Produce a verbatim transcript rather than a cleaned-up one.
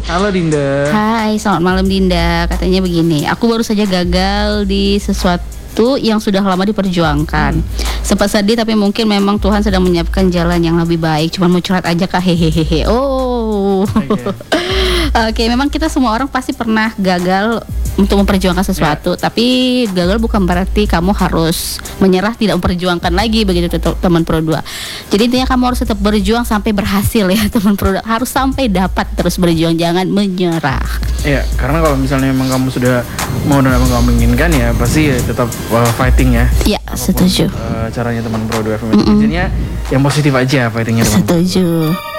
Halo Dinda. Hai, selamat malam Dinda. Katanya begini, aku baru saja gagal di sesuatu yang sudah lama diperjuangkan. hmm. Sempat sedih tapi mungkin memang Tuhan sedang menyiapkan jalan yang lebih baik. Cuman mau curhat aja kah, hehehe. Oh okay. Oke, memang kita semua orang pasti pernah gagal untuk memperjuangkan sesuatu, yeah. Tapi gagal bukan berarti kamu harus menyerah, tidak memperjuangkan lagi, begitu teman Pro dua. Jadi intinya kamu harus tetap berjuang sampai berhasil ya teman Pro dua. Harus sampai dapat terus berjuang, jangan menyerah. Iya, karena kalau misalnya memang kamu sudah mau dan memang kamu menginginkan ya pasti ya tetap uh, fighting ya. Iya, setuju. Uh, caranya teman Pro dua F M. Intinya yang positif aja fightingnya. Setuju.